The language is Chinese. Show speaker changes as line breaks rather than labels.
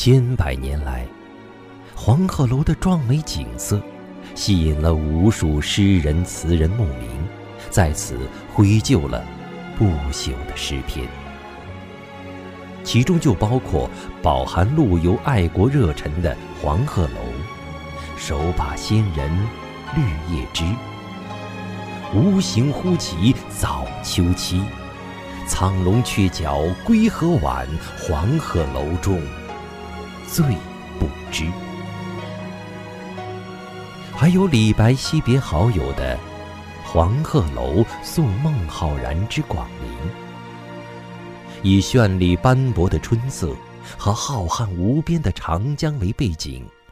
千百年来，黄鹤楼的壮美景色吸引了无数诗人词人慕名，在此绘就了不朽的诗篇。其中就包括饱含陆游爱国热忱的黄鹤楼、手把仙人绿叶枝、无形忽起早秋期、苍龙鹊角归何晚，黄鹤楼中最不知。还有李白惜别好友的黄鹤楼送孟浩然之广陵，以绚丽斑驳的春色和浩瀚无边的长江为背景，